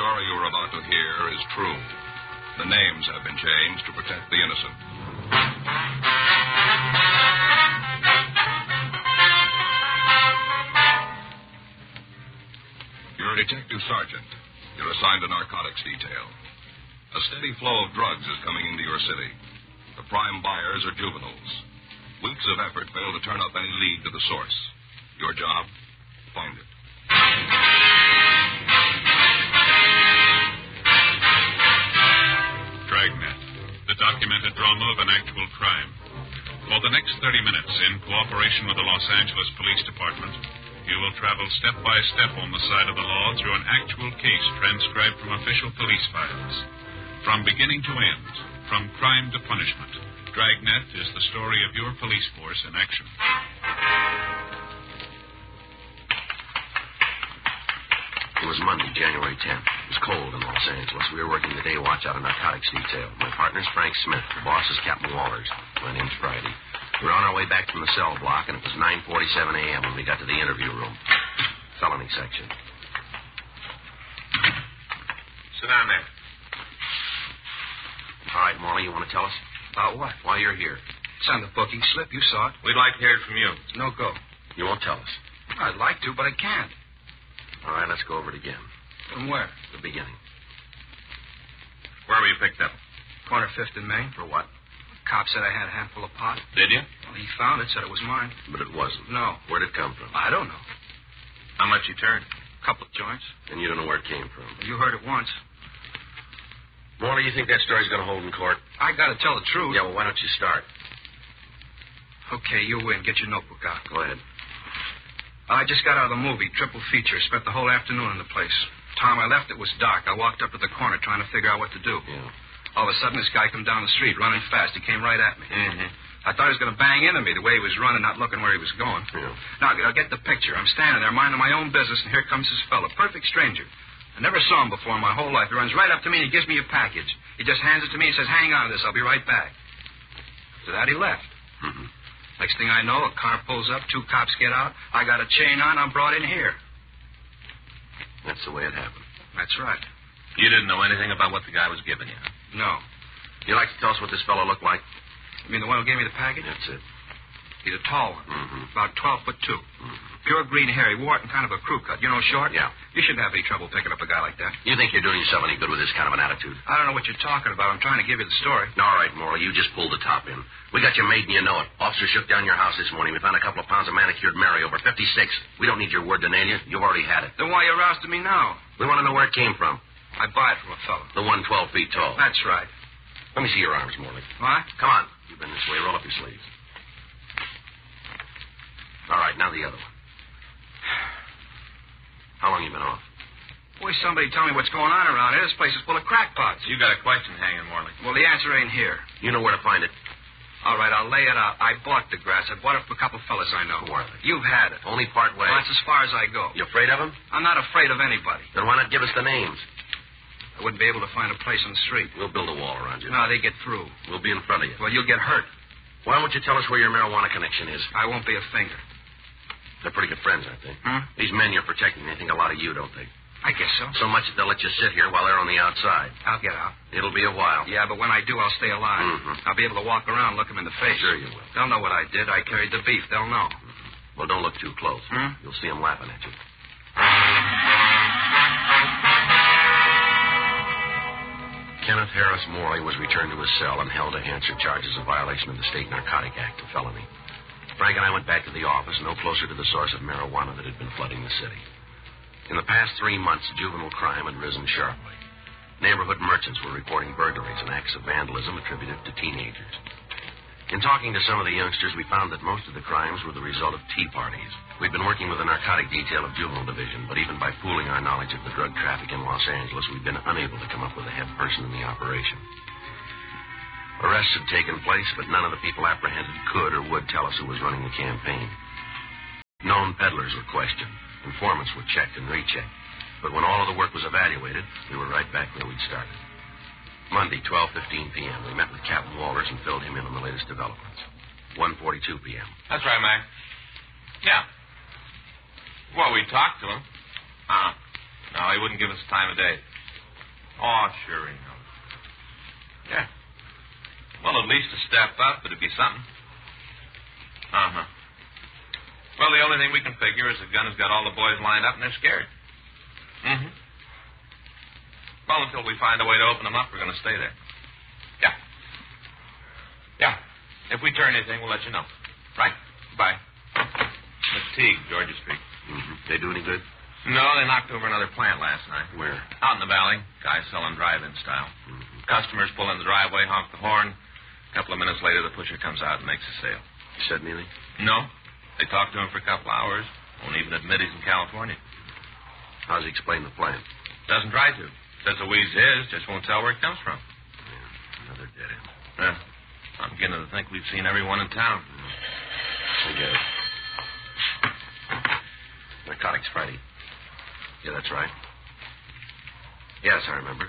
story you are about to hear is true. The names have been changed to protect the innocent. You're a detective sergeant. You're assigned to narcotics detail. A steady flow of drugs is coming into your city. The prime buyers are juveniles. Weeks of effort fail to turn up any lead to the source. Your job? Find it. Dragnet, the documented drama of an actual crime. For the next 30 minutes, in cooperation with the Los Angeles Police Department, you will travel step by step on the side of the law through an actual case transcribed from official police files. From beginning to end, from crime to punishment, Dragnet is the story of your police force in action. It was Monday, January 10th. It was cold in Los Angeles. We were working the day watch out of narcotics detail. My partner's Frank Smith. The boss is Captain Wallers. My name's Friday. We were on our way back from the cell block, and it was 9:47 a.m. when we got to the interview room. Felony section. Sit down there. All right, Morley, you want to tell us? About what? Why you're here. It's on the booking slip. You saw it. We'd like to hear it from you. No go. You won't tell us. I'd like to, but I can't. All right, let's go over it again. From where? The beginning. Where were you picked up? Corner 5th and Main. For what? Cop said I had a handful of pot. Did you? Well, he found it, said it was mine. But it wasn't. No. Where'd it come from? I don't know. How much you turned? Couple of joints. And you don't know where it came from. You heard it once. Morley, you think that story's going to hold in court? I got to tell the truth. Yeah, well, why don't you start? Okay, you win. Get your notebook out. Go ahead. I just got out of the movie, triple feature. Spent the whole afternoon in the place. Time I left, it was dark. I walked up to the corner trying to figure out what to do. Yeah. All of a sudden, this guy come down the street, running fast. He came right at me. Mm-hmm. I thought he was going to bang into me the way he was running, not looking where he was going. Yeah. Now, I'll get the picture. I'm standing there minding my own business, and here comes this fellow, perfect stranger. I never saw him before in my whole life. He runs right up to me, and he gives me a package. He just hands it to me and says, hang on to this. I'll be right back. After that, he left. Mm-hmm. Next thing I know, a car pulls up, 2 cops get out. I got a chain on. I'm brought in here. That's the way it happened. That's right. You didn't know anything about what the guy was giving you? No. You like to tell us what this fellow looked like? You mean the one who gave me the package? That's it. He's a tall one. Mm-hmm. About 12'2". Mm-hmm. Pure green hair. He wore it in kind of a crew cut. You know, short? Yeah. You shouldn't have any trouble picking up a guy like that. You think you're doing yourself any good with this kind of an attitude? I don't know what you're talking about. I'm trying to give you the story. All right, Morley, you just pulled the top in. We got you made and you know it. Officer shook down your house this morning. We found a couple of pounds of manicured Mary, over 56. We don't need your word to nail you. You've already had it. Then why are you rousing me now? We want to know where it came from. I buy it from a fellow. The one 12 feet tall. That's right. Let me see your arms, Morley. What? Come on. You've been this way. Roll up your sleeves. All right, now the other one. How long you been off? Boy, somebody tell me what's going on around here. This place is full of crackpots. You got a question hanging, Morley. Well, the answer ain't here. You know where to find it. All right, I'll lay it out. I bought the grass. I bought it from a couple fellas I know. Who are they? You've had it. Only part way. Well, that's as far as I go. You afraid of them? I'm not afraid of anybody. Then why not give us the names? I wouldn't be able to find a place on the street. We'll build a wall around you. No, they get through. We'll be in front of you. Well, you'll get hurt. Why won't you tell us where your marijuana connection is? I won't be a finger. They're pretty good friends, aren't they? Huh? These men you're protecting, they think a lot of you, don't they? I guess so. So much that they'll let you sit here while they're on the outside. I'll get out. It'll be a while. Yeah, but when I do, I'll stay alive. Mm-hmm. I'll be able to walk around, look them in the face. Sure you will. They'll know what I did. I carried the beef. They'll know. Well, don't look too close. Hmm? You'll see them laughing at you. Kenneth Harris Morley was returned to his cell and held to answer charges of violation of the State Narcotic Act, a felony. Frank and I went back to the office, no closer to the source of marijuana that had been flooding the city. In the past 3 months, juvenile crime had risen sharply. Neighborhood merchants were reporting burglaries and acts of vandalism attributed to teenagers. In talking to some of the youngsters, we found that most of the crimes were the result of tea parties. We'd been working with the narcotic detail of Juvenile Division, but even by pooling our knowledge of the drug traffic in Los Angeles, we'd been unable to come up with a head person in the operation. Arrests had taken place, but none of the people apprehended could or would tell us who was running the campaign. Known peddlers were questioned. Informants were checked and rechecked. But when all of the work was evaluated, we were right back where we'd started. Monday, 12:15 p.m., we met with Captain Walters and filled him in on the latest developments. 1:42 p.m. That's right, Mac. Yeah. Well, we talked to him. No, he wouldn't give us time of day. Oh, sure he knows. Yeah. Well, at least a step up, it'd be something. Uh-huh. Well, the only thing we can figure is the gun has got all the boys lined up and they're scared. Mm-hmm. Well, until we find a way to open them up, we're going to stay there. Yeah. Yeah. If we turn anything, we'll let you know. Right. Bye. McTeague, Georgia Street. Mm-hmm. They do any good? No, they knocked over another plant last night. Where? Out in the valley. Guys selling drive-in style. Mm-hmm. Customers pull in the driveway, honk the horn. A couple of minutes later, the pusher comes out and makes a sale. You said anything? No. They talked to him for a couple hours. Won't even admit he's in California. How's he explain the plan? Doesn't try to. Says the weed's his, just won't tell where it comes from. Yeah, another dead end. I'm beginning to think we've seen everyone in town. I get it. Narcotics Friday. Yeah, that's right. Yes, I remember.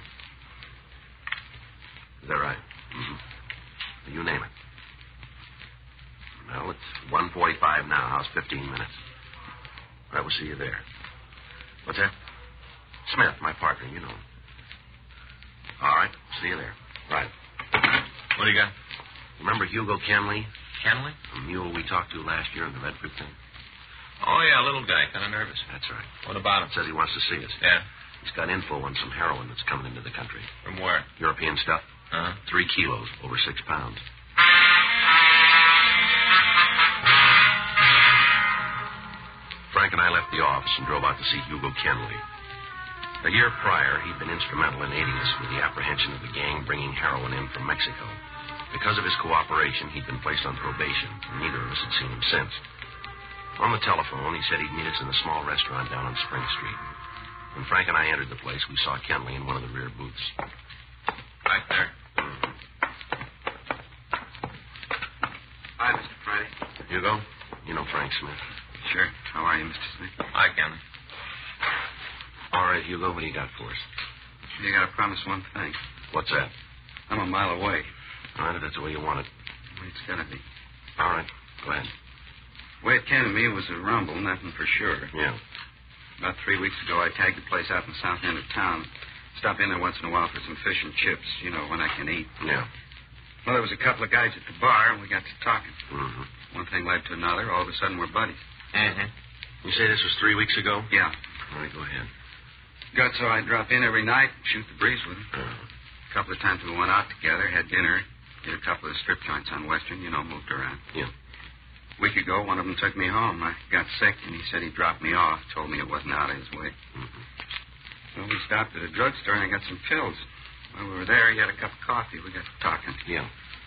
Is that right? Mm-hmm. You name it. Well, it's 1:45 now. How's 15 minutes? All right, we'll see you there. What's that? Smith, my partner, you know him. All right, see you there. Right. What do you got? Remember Hugo Kenley? Kenley? The mule we talked to last year in the Redford thing? Oh, yeah, little guy, kind of nervous. That's right. What about him? Says he wants to see us. Yeah. He's got info on some heroin that's coming into the country. From where? European stuff. 3 kilos, over 6 pounds. Frank and I left the office and drove out to see Hugo Kenley. A year prior, he'd been instrumental in aiding us with the apprehension of the gang bringing heroin in from Mexico. Because of his cooperation, he'd been placed on probation, and neither of us had seen him since. On the telephone, he said he'd meet us in a small restaurant down on Spring Street. When Frank and I entered the place, we saw Kenley in one of the rear booths. Back there. Hi, Mr. Friday. Hugo, you know Frank Smith. Sure. How are you, Mr. Smith? Hi, Kenley. All right, Hugo, what do you got for us? You got to promise one thing. What's that? I'm a mile away. All right, if that's the way you want it. It's got to be. All right, go ahead. The way it came to me was a rumble, nothing for sure. Yeah. About 3 weeks ago, I tagged a place out in the south end of town. Stop in there once in a while for some fish and chips, you know, when I can eat. Yeah. Well, there was a couple of guys at the bar, and we got to talking. Mm-hmm. One thing led to another. All of a sudden, we're buddies. Mm-hmm. You say this was 3 weeks ago? Yeah. All right, go ahead. Got so I'd drop in every night and shoot the breeze with him. A couple of times we went out together, had dinner, did a couple of strip joints on Western, you know, moved around. Yeah. A week ago, one of them took me home. I got sick, and he said he'd drop me off, told me it wasn't out of his way. Mm-hmm. Well, we stopped at a drugstore, and I got some pills. While we were there, he had a cup of coffee. We got to talking. Yeah.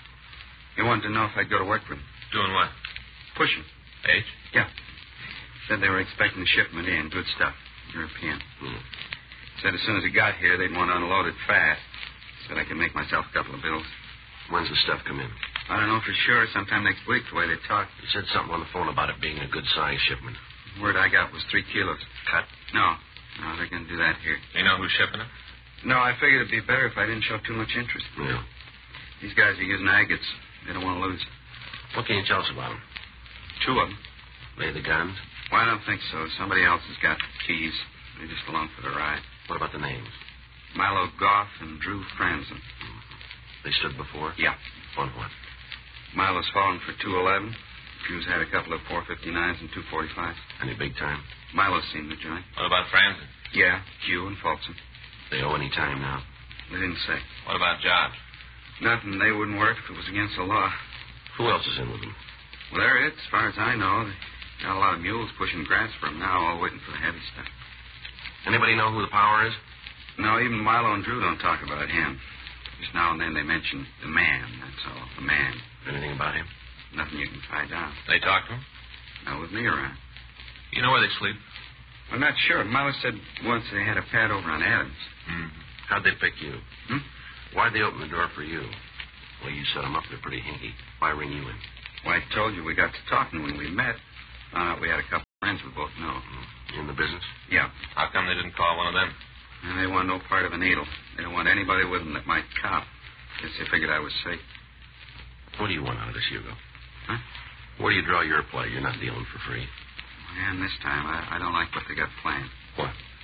He wanted to know if I'd go to work for him. Doing what? Pushing. H? Yeah. Said they were expecting the shipment in. Good stuff. European. Mm-hmm. Said as soon as it got here, they'd want to unload it fast. Said I could make myself a couple of bills. When's the stuff come in? I don't know for sure. Sometime next week, the way they talked. You said something on the phone about it being a good-sized shipment. The word I got was 3 kilos. Cut? No, they're going to do that here. You know who's shipping it? No, I figured it'd be better if I didn't show too much interest. Yeah. These guys are using agates. They don't want to lose. What can you tell us about them? 2 of them. They the guns? Well, I don't think so. Somebody else has got the keys. They're just along for the ride. What about the names? Milo Goff and Drew Franzen. They stood before? Yeah. On what? Milo's fallen for 211. Drew's had a couple of 459s and 245s. Any big time? Milo's seen the joint. What about Franzen? Yeah, Q and Folsom. They owe any time now? They didn't say. What about jobs? Nothing. They wouldn't work if it was against the law. Who else is in with them? Well, they're it, as far as I know. They got a lot of mules pushing grass for them now, all waiting for the heavy stuff. Anybody know who the power is? No, even Milo and Drew don't talk about him. Just now and then they mention the man, that's all. The man. Anything about him? Nothing you can tie down. They talk to him? Not with me around. You know where they sleep? I'm not sure. Milo said once they had a pad over on Adams. Mm-hmm. How'd they pick you? Why'd they open the door for you? Well, you set them up. They're pretty hinky. Why ring you in? Well, I told you we got to talking when we met. Found out we had a couple of friends we both know. You in the business? Yeah. How come they didn't call one of them? And they want no part of a needle. They don't want anybody with them that might cop. Guess they figured I was safe. What do you want out of this, Hugo? Huh? Where do you draw your play? You're not dealing for free. And this time, I don't like what they got planned. What?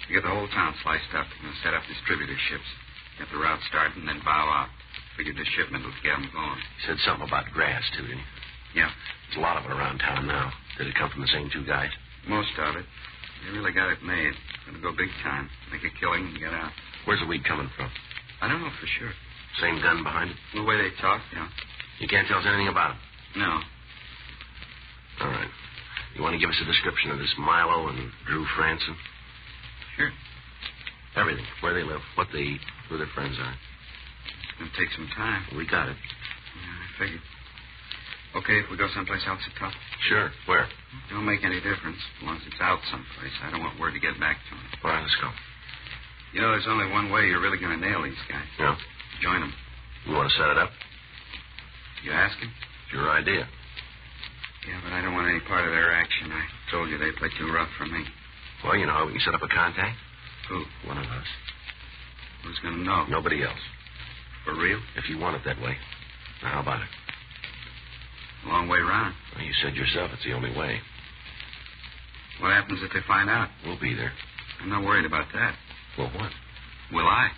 You get the whole town sliced up. You're going to set up distributorships. Get the route started and then bow out. Figured the shipment would get them going. You said something about grass, too, didn't you? Yeah. There's a lot of it around town now. Did it come from the same two guys? Most of it. They really got it made. Going to go big time. Make a killing and get out. Where's the weed coming from? I don't know for sure. Same gun behind it? The way they talk, yeah. You can't tell us anything about it? No. All right. You want to give us a description of this Milo and Drew Franson? Sure. Everything. Where they live, what they eat, who their friends are. It's going to take some time. We got it. Yeah, I figured. Okay, if we go someplace else at top? Sure. Where? Don't make any difference. As long as it's out someplace. I don't want word to get back to him. All right, let's go. You know, there's only one way you're really going to nail these guys. Yeah? Join them. You want to set it up? You ask him? It's your idea. Yeah, but I don't want any part of their action. I told you they play too rough for me. Well, you know how we can set up a contact? Who? One of us. Who's going to know? Nobody else. For real? If you want it that way. Now, how about it? A long way round. Well, you said yourself it's the only way. What happens if they find out? We'll be there. I'm not worried about that. Well, what? Will I?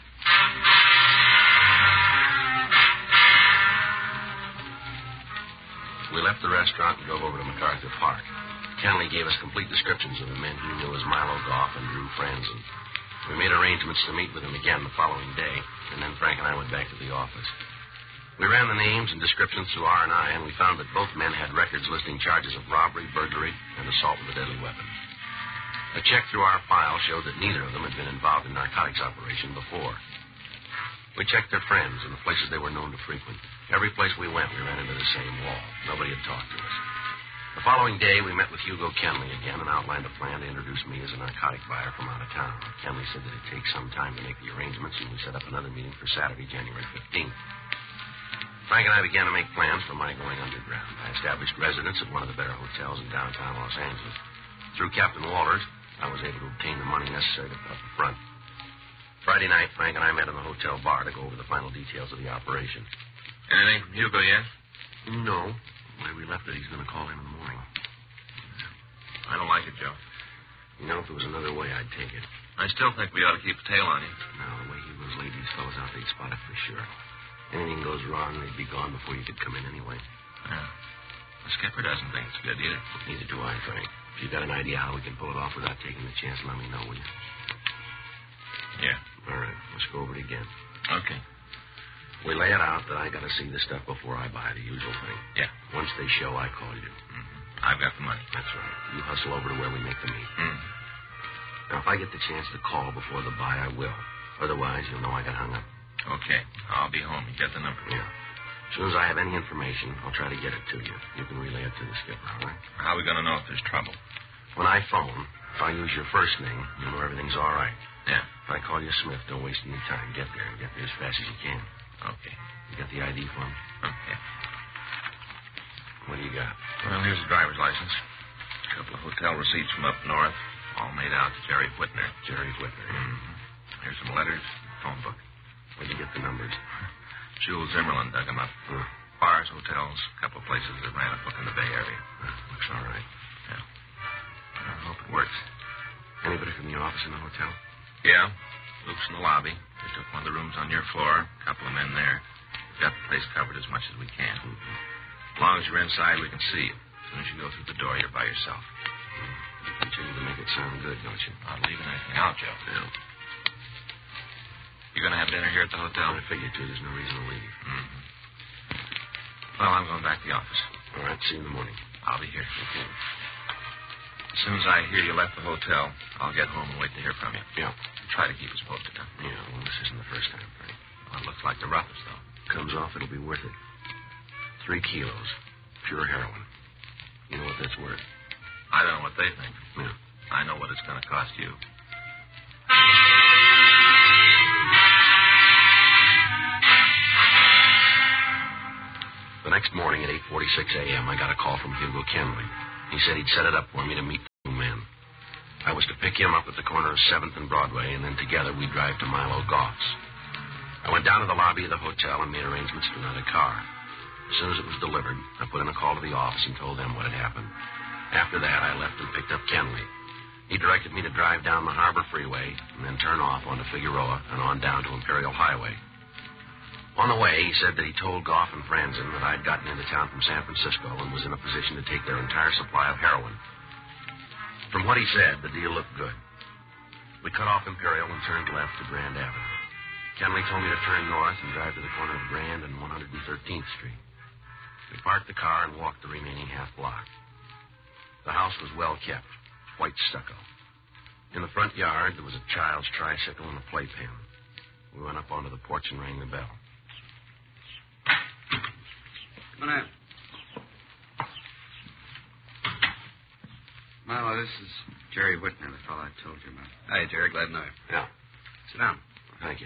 We left the restaurant and drove over to MacArthur Park. Kenley gave us complete descriptions of the men he knew as Milo Goff and Drew Franzen. We made arrangements to meet with him again the following day, and then Frank and I went back to the office. We ran the names and descriptions through R&I, and we found that both men had records listing charges of robbery, burglary, and assault with a deadly weapon. A check through our file showed that neither of them had been involved in narcotics operation before. We checked their friends and the places they were known to frequent. Every place we went, we ran into the same wall. Nobody had talked to us. The following day, we met with Hugo Kenley again and outlined a plan to introduce me as a narcotic buyer from out of town. Kenley said that it'd take some time to make the arrangements, and we set up another meeting for Saturday, January 15th. Frank and I began to make plans for my going underground. I established residence at one of the better hotels in downtown Los Angeles. Through Captain Walters, I was able to obtain the money necessary to put up the front. Friday night, Frank and I met in the hotel bar to go over the final details of the operation. Anything from Hugo yet? No. Why we left it, he's going to call in the morning. I don't like it, Joe. You know, if there was another way, I'd take it. I still think we ought to keep a tail on you. No, the way Hugo's laid these fellows out, they'd spot it for sure. Anything goes wrong, they'd be gone before you could come in anyway. Yeah. The skipper doesn't think it's good either. Neither do I, Frank. If you've got an idea how we can pull it off without taking the chance, let me know, will you? Yeah. All right, let's go over it again. Okay. We lay it out that I got to see the stuff before I buy, the usual thing. Yeah. Once they show, I call you. Mm-hmm. I've got the money. That's right. You hustle over to where we make the meet. Mm-hmm. Now, if I get the chance to call before the buy, I will. Otherwise, you'll know I got hung up. Okay. I'll be home. You get the number. Yeah. As soon as I have any information, I'll try to get it to you. You can relay it to the skipper, all right? How are we going to know if there's trouble? When I phone, if I use your first name, you'll know everything's all right. Yeah. If I call you Smith, don't waste any time. Get there, and get there as fast as you can. Okay. You got the ID for me? Okay. What do you got? Well, here's the driver's license. A couple of hotel receipts from up north, all made out to Jerry Whitner. Jerry Whitner. Mm-hmm. Here's some letters, phone book. Where'd you get the numbers? Jules Zimmerlin dug them up. Bars, hotels, a couple of places that ran a book in the Bay Area. Looks all right. Yeah. I hope it works. Anybody from the office in the hotel? Yeah. Luke's in the lobby. They took one of the rooms on your floor. A couple of men there. We've got the place covered as much as we can. Mm-hmm. As long as you're inside, we can see you. As soon as you go through the door, you're by yourself. You continue to make it sound good, don't you? Not leaving anything out, Joe. Yeah. You going to have dinner here at the hotel? I figured to. There's no reason to leave. Mm-hmm. Well, I'm going back to the office. All right, see you in the morning. I'll be here. Okay. As soon as I hear you left the hotel, I'll get home and wait to hear from you. Yeah. Try to keep us posted, huh? Yeah, well, this isn't the first time, Frank. Well, it looks like the roughest, though. Comes off, it'll be worth it. 3 kilos. Pure heroin. You know what that's worth? I don't know what they think. Yeah. I know what it's going to cost you. The next morning at 8:46 a.m., I got a call from Hugo Kenley. He said he'd set it up for me to meet the 2 men. I was to pick him up at the corner of 7th and Broadway, and then together we'd drive to Milo Goff's. I went down to the lobby of the hotel and made arrangements to rent a car. As soon as it was delivered, I put in a call to the office and told them what had happened. After that, I left and picked up Kenley. He directed me to drive down the Harbor Freeway and then turn off onto Figueroa and on down to Imperial Highway. On the way, he said that he told Goff and Franzen that I'd gotten into town from San Francisco and was in a position to take their entire supply of heroin. From what he said, the deal looked good. We cut off Imperial and turned left to Grand Avenue. Kenley told me to turn north and drive to the corner of Grand and 113th Street. We parked the car and walked the remaining half block. The house was well kept, white stucco. In the front yard, there was a child's tricycle and a playpen. We went up onto the porch and rang the bell. Come on in. Marlowe, this is Jerry Whitner, the fellow I told you about. Hi, Jerry. Glad to know you. Yeah. Sit down. Thank you.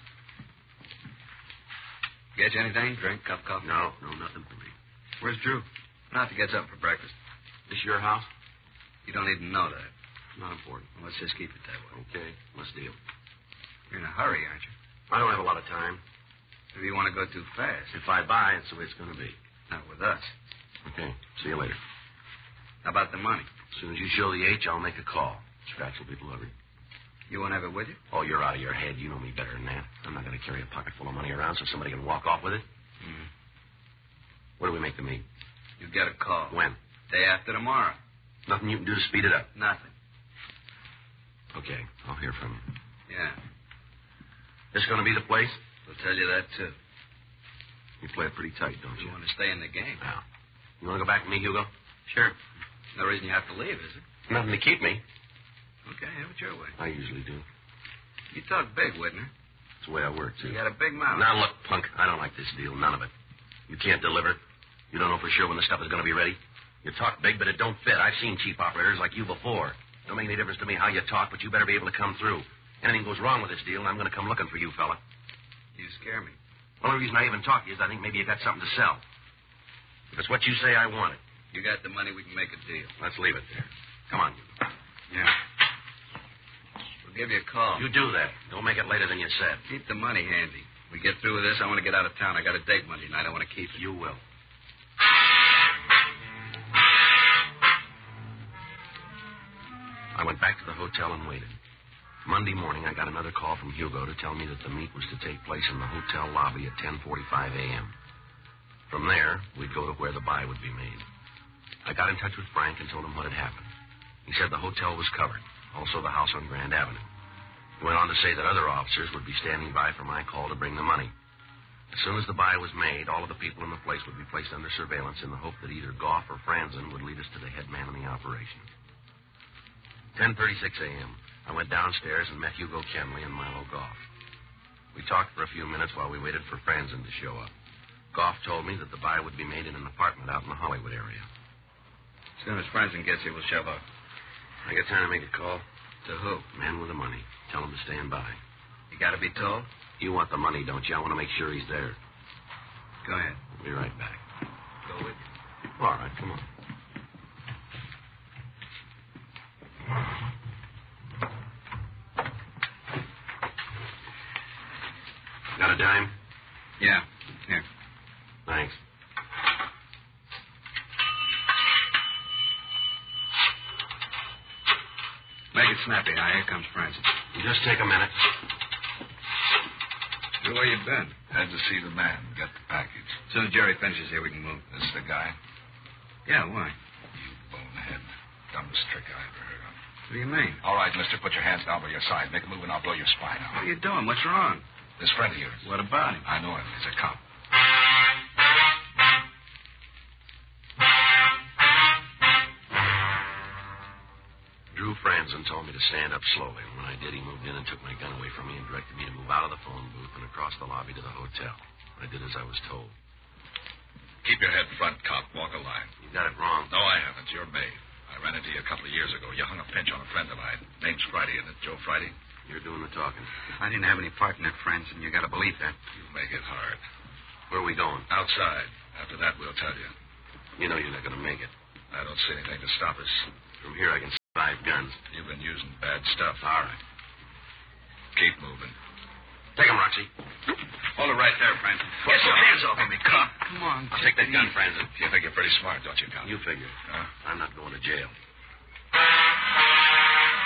Get you anything? Drink, cup of coffee? No, nothing for me. Where's Drew? Not to get up for breakfast. This your house? You don't even know that. Not important. Well, let's just keep it that way. Okay, let's deal. You're in a hurry, aren't you? I don't have a lot of time. Maybe you want to go too fast. If I buy, it's the way it's going to be. Not with us. Okay, see you later. How about the money? As soon as you show the H, I'll make a call. Scratch will be delivered. You won't have it with you? Oh, you're out of your head. You know me better than that. I'm not going to carry a pocket full of money around so somebody can walk off with it. Mm. Where do we make the meet? You get a call. When? Day after tomorrow. Nothing you can do to speed it up. Nothing. Okay, I'll hear from you. Yeah. This going to be the place? We'll tell you that, too. You play it pretty tight, don't you? You want to stay in the game? Yeah. You want to go back with me, Hugo? Sure. No reason you have to leave, is there? Nothing to keep me. Okay, have it your way. I usually do. You talk big, Whitner. It's the way I work, too. You got a big mouth. Now, look, punk, I don't like this deal. None of it. You can't deliver. You don't know for sure when the stuff is going to be ready. You talk big, but it don't fit. I've seen cheap operators like you before. Don't make any difference to me how you talk, but you better be able to come through. Anything goes wrong with this deal, and I'm going to come looking for you, fella. You scare me. The only reason I even talk to you is I think maybe you got something to sell. If it's what you say, I want it. You got the money, we can make a deal. Let's leave it there. Come on. Yeah. We'll give you a call. You do that. Don't make it later than you said. Keep the money handy. We get through with this, I want to get out of town. I got a date Monday night. I want to keep it. You will. I went back to the hotel and waited. Monday morning, I got another call from Hugo to tell me that the meet was to take place in the hotel lobby at 10:45 a.m. From there, we'd go to where the buy would be made. I got in touch with Frank and told him what had happened. He said the hotel was covered, also the house on Grand Avenue. He went on to say that other officers would be standing by for my call to bring the money. As soon as the buy was made, all of the people in the place would be placed under surveillance in the hope that either Goff or Franzen would lead us to the head man in the operation. 10:36 a.m. I went downstairs and met Hugo Kenley and Milo Goff. We talked for a few minutes while we waited for Franzen to show up. Goff told me that the buy would be made in an apartment out in the Hollywood area. As soon as Franzen gets here, we'll shove up. I got time to make a call. To who? Man with the money. Tell him to stand by. You got to be told? You want the money, don't you? I want to make sure he's there. Go ahead. I'll be right back. Go with you. All right, come on. Got a dime? Yeah. Here. Thanks. Make it snappy. Now, here comes Franzen. Just take a minute. Where you been? Had to see the man, get the package. As soon as Jerry finishes here, we can move. This the guy? Yeah, why? You bonehead. Dumbest trick I ever heard of. What do you mean? All right, mister, put your hands down by your side. Make a move and I'll blow your spine What out. are you doing? What's wrong? This friend of yours. What about him? I know him. He's a cop. Drew Franzen told me to stand up slowly. When I did, he moved in and took my gun away from me and directed me to move out of the phone booth and across the lobby to the hotel. I did as I was told. Keep your head front, cop. Walk a line. You got it wrong. No, I haven't. You're May. I ran into you a couple of years ago. You hung a pinch on a friend of mine. Name's Friday, isn't it? Joe Friday? You're doing the talking. I didn't have any part in that, Franzen. You got to believe that. You make it hard. Where are we going? Outside. After that, we'll tell you. You know you're not going to make it. I don't see anything to stop us. From here, I can see 5 guns. You've been using bad stuff. All right. Keep moving. Take him, Roxy. Hold it right there, Franzen. Get your hands off of me, cop. Come on. I'll take that gun, Franzen. You think you're pretty smart, don't you, Count? You figure. Huh? I'm not going to jail.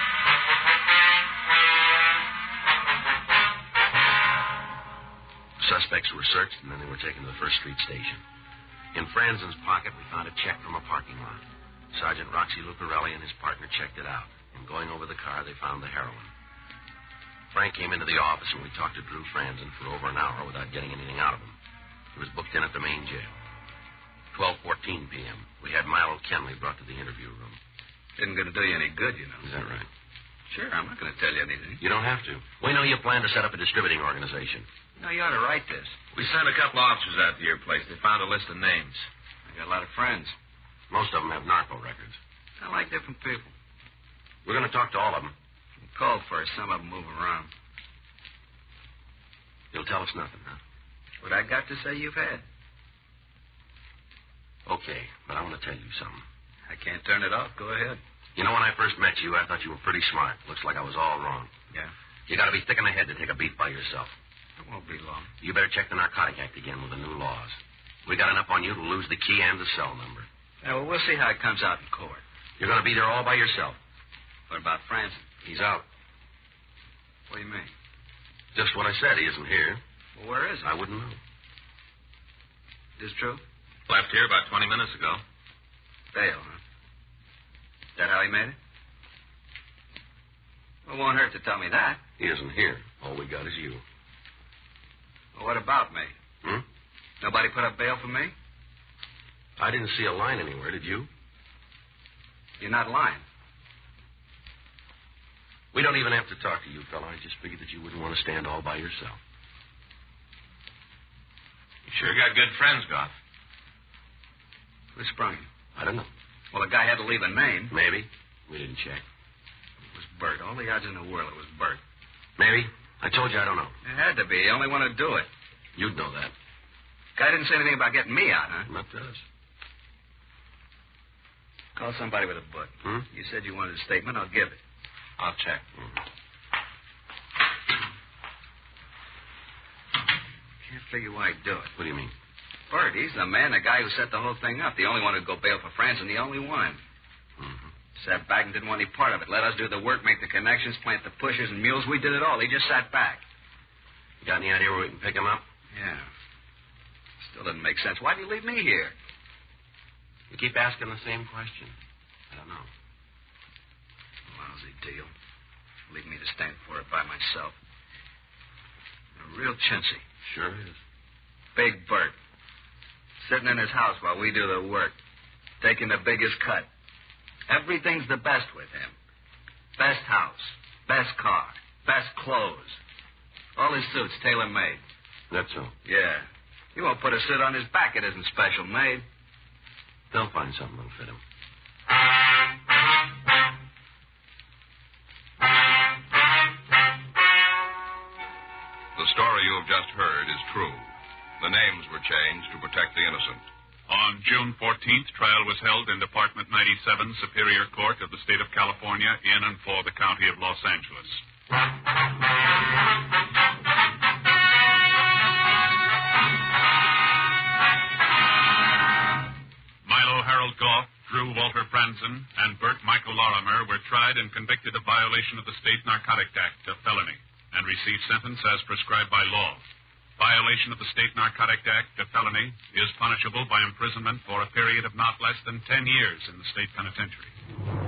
suspects were searched, and then they were taken to the First Street station. In Franzen's pocket, we found a check from a parking lot. Sergeant Roxy Lucarelli and his partner checked it out. And going over the car, they found the heroin. Frank came into the office, and we talked to Drew Franzen for over an hour without getting anything out of him. He was booked in at the main jail. 12:14 p.m. We had Milo Kenley brought to the interview room. Isn't going to do you any good, you know. Is that right? Sure, I'm not going to tell you anything. You don't have to. We know you plan to set up a distributing organization. No, you ought to write this. We sent a couple officers out to your place. They found a list of names. I got a lot of friends. Most of them have narco records. I like different people. We're going to talk to all of them. Call first. Some of them move around. You'll tell us nothing, huh? What I got to say you've had. Okay, but I want to tell you something. I can't turn it off. Go ahead. You know, when I first met you, I thought you were pretty smart. Looks like I was all wrong. Yeah? You got to be thick in the head to take a beat by yourself. It won't be long. You better check the Narcotic Act again with the new laws. We got enough on you to lose the key and the cell number. Yeah, well, we'll see how it comes out in court. You're going to be there all by yourself. What about Franzen? He's out. What do you mean? Just what I said. He isn't here. Well, where is he? I wouldn't know. Is this true? Left here about 20 minutes ago. Bail, huh? Is that how he made it? Well, it won't hurt to tell me that. He isn't here. All we got is you. Well, what about me? Hmm? Nobody put up bail for me? I didn't see a line anywhere, did you? You're not lying. We don't even have to talk to you, fella. I just figured that you wouldn't want to stand all by yourself. You sure got good friends, Goff. Who sprung him? I don't know. Well, the guy had to leave a name. Maybe. We didn't check. It was Bert. All the odds in the world it was Bert. Maybe. I told you I don't know. It had to be. He only wanted to do it. You'd know that. Guy didn't say anything about getting me out, huh? Not to us. Call somebody with a book. Hmm? You said you wanted a statement. I'll give it. I'll check. Can't figure why he'd do it. What do you mean? Bert, he's the man, the guy who set the whole thing up. The only one who'd go bail for Franzen, the only one. Mm-hmm. Sat back and didn't want any part of it. Let us do the work, make the connections, plant the pushers and mules. We did it all. He just sat back. You got any idea where we can pick him up? Yeah. Still doesn't make sense. Why'd you leave me here? You keep asking the same question. I don't know. Lousy deal. Leave me to stand for it by myself. A real chintzy. Sure is. Big Bert. Sitting in his house while we do the work. Taking the biggest cut. Everything's the best with him. Best house. Best car. Best clothes. All his suits tailor-made. That's so. Yeah. He won't put a suit on his back. It isn't special made. They'll find something that'll fit him. The story you have just heard is true. The names were changed to protect the innocent. On June 14th, trial was held in Department 97, Superior Court of the State of California, in and for the County of Los Angeles. Milo Harold Goff, Drew Walter Franzen, and Bert Michael Lorimer were tried and convicted of violation of the State Narcotic Act, a felony, and received sentence as prescribed by law. Violation of the State Narcotic Act, a felony, is punishable by imprisonment for a period of not less than 10 years in the state penitentiary.